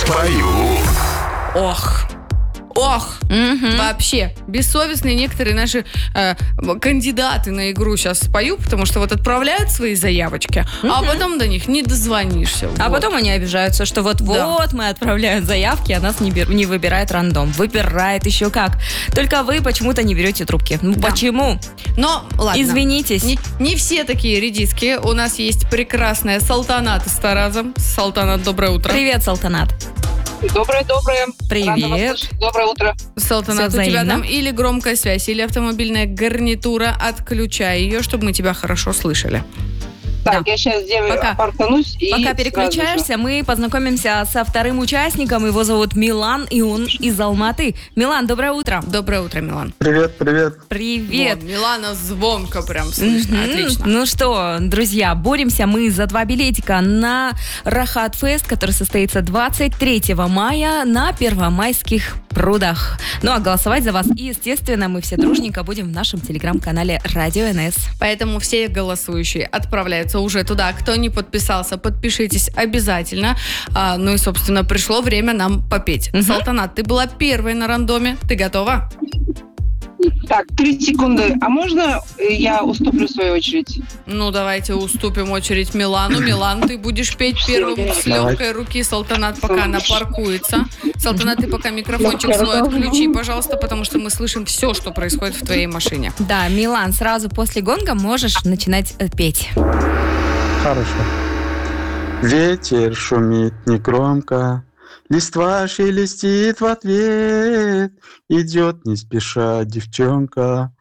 спою. Ох, вообще, бессовестные некоторые наши кандидаты на игру сейчас спою, потому что вот отправляют свои заявочки, а потом до них не дозвонишься. А потом они обижаются, что вот-вот мы отправляем заявки, а нас не выбирает рандом. Выбирает еще как. Только вы почему-то не берете трубки. Почему? Но, ладно. Извинитесь. Не все такие редиски. У нас есть прекрасная Салтанат из Тараза. Салтанат, доброе утро. Привет, Салтанат. Доброе. Привет. Рада вас слышать. Доброе утро. Салтанат, у тебя там или громкая связь, или автомобильная гарнитура. Отключай ее, чтобы мы тебя хорошо слышали. Так, я сейчас портанусь и Пока переключаешься, мы познакомимся со вторым участником. Его зовут Милан, и он из Алматы. Милан, доброе утро. Доброе утро, Милан. Привет. Привет. Вот, Милана звонко прям слышно. Отлично. Ну что, друзья, боремся мы за 2 билетика на Рахат Фест, который состоится 23 мая на Первомайских прудах. Ну а голосовать за вас, естественно, мы все дружненько будем в нашем телеграм-канале Радио НС. Поэтому все голосующие отправляются уже туда. Кто не подписался, подпишитесь обязательно. Ну и, собственно, пришло время нам попеть. Салтанат, ты была первой на рандоме. Ты готова? Так, 3 секунды. А можно я уступлю свою очередь? Ну, давайте уступим очередь Милану. Милан, ты будешь петь первым с легкой руки. Салтанат пока она паркуется. Салтанат, ты пока микрофончик свой отключи, пожалуйста, потому что мы слышим все, что происходит в твоей машине. Да, Милан, сразу после гонга можешь начинать петь. Хорошо. Ветер шумит негромко, листва шелестит в ответ. Идет не спеша девчонка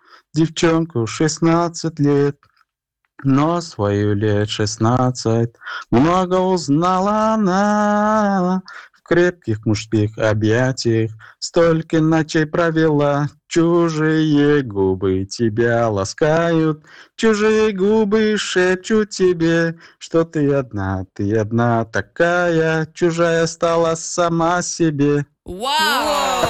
16 лет. Но свою лет 16 много узнала она. В крепких мужских объятиях столько ночей провела. Чужие губы тебя ласкают, чужие губы шепчут тебе, что ты одна такая, чужая стала сама себе. Вау!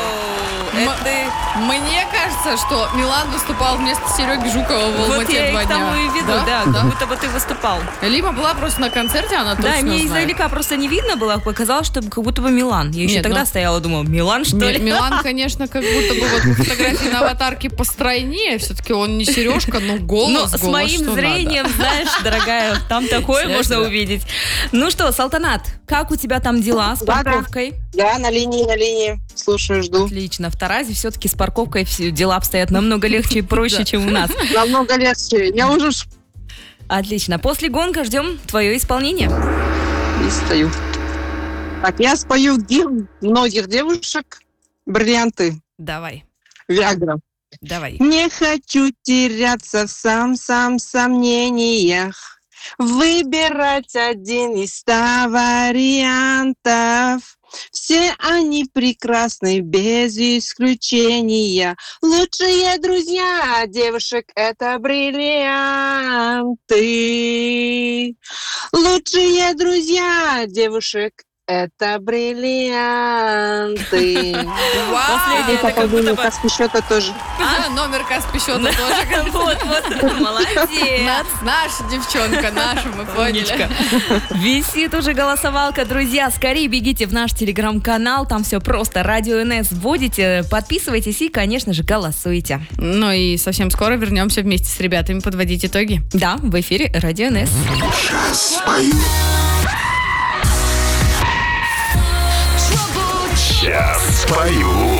Мне кажется, что Милан выступал вместо Сереги Жукова в Алмате 2 дня. Вот я и к тому и веду, да, как будто бы ты выступал. Либо была просто на концерте, она точно Да, мне знает. издалека просто не видно было, показалось, что как будто бы Милан. Я еще тогда стояла, думала, Милан, что ли? Милан, конечно, как будто бы вот по фотографии на аватарке постройнее. Все-таки он не Сережка, но голос, с моим что зрением, надо. знаешь, дорогая, там такое можно увидеть. Ну что, Салтанат, как у тебя там дела с парковкой? Да, на линии. Слушаю, жду. Отлично. В Таразе все-таки с парковкой дела обстоят намного легче и проще, чем у нас. Намного легче. Я уже Отлично. После гонка ждем твое исполнение. и стою. Так, я спою многих девушек «Бриллианты». Давай. Виагра. Давай. Не хочу теряться в сомнениях, выбирать один из 100 вариантов. Все они прекрасны без исключения. Лучшие друзья девушек — это бриллианты. Лучшие друзья девушек — это бриллианты. Последний это как будто бы... Каспий счета тоже. Номер Каспий счета тоже. Вот, молодец. Наша девчонка, наша, мы поняли. Висит уже голосовалка. Друзья, скорее бегите в наш телеграм-канал. Там все просто. Радио НС вводите, подписывайтесь и, конечно же, голосуйте. Ну и совсем скоро вернемся вместе с ребятами подводить итоги. Да, в эфире Радио НС. Сейчас спою. Сейчас спою.